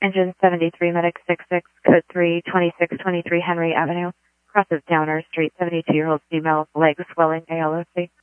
Engine 73, Medic 66, code 3, 2623 Henry Avenue. Crosses Downer Street, 72-year-old female, leg swelling, ALOC.